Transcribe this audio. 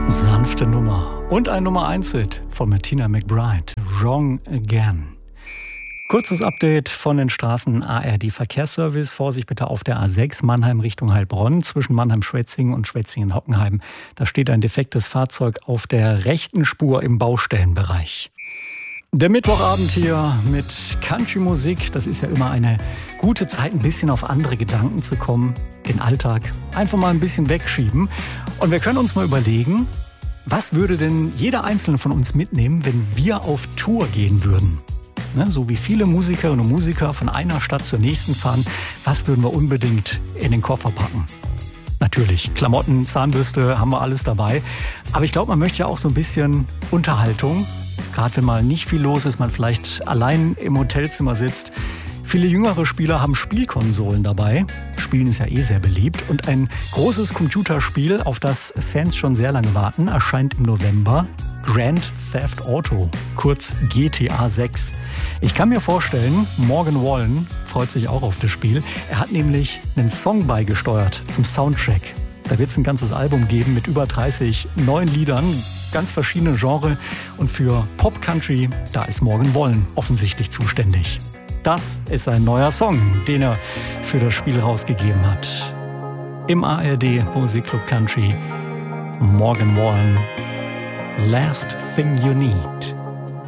Sanfte Nummer. Und ein Nummer-1-Hit von Martina McBride, Wrong Again. Kurzes Update von den Straßen ARD Verkehrsservice. Vorsicht bitte auf der A6 Mannheim Richtung Heilbronn zwischen Mannheim-Schwetzingen und Schwetzingen-Hockenheim. Da steht ein defektes Fahrzeug auf der rechten Spur im Baustellenbereich. Der Mittwochabend hier mit Country-Musik, das ist ja immer eine gute Zeit, ein bisschen auf andere Gedanken zu kommen, den Alltag einfach mal ein bisschen wegschieben. Und wir können uns mal überlegen, was würde denn jeder Einzelne von uns mitnehmen, wenn wir auf Tour gehen würden? Ne, so wie viele Musikerinnen und Musiker von einer Stadt zur nächsten fahren, was würden wir unbedingt in den Koffer packen? Natürlich, Klamotten, Zahnbürste, haben wir alles dabei. Aber ich glaube, man möchte ja auch so ein bisschen Unterhaltung. Gerade wenn mal nicht viel los ist, man vielleicht allein im Hotelzimmer sitzt. Viele jüngere Spieler haben Spielkonsolen dabei. Spielen ist ja eh sehr beliebt. Und ein großes Computerspiel, auf das Fans schon sehr lange warten, erscheint im November. Grand Theft Auto, kurz GTA 6. Ich kann mir vorstellen, Morgan Wallen freut sich auch auf das Spiel. Er hat nämlich einen Song beigesteuert zum Soundtrack. Da wird es ein ganzes Album geben mit über 30 neuen Liedern, ganz verschiedene Genres. Und für Pop-Country, da ist Morgan Wallen offensichtlich zuständig. Das ist ein neuer Song, den er für das Spiel rausgegeben hat. Im ARD Musikclub Country, Morgan Wallen, Last Thing You Need.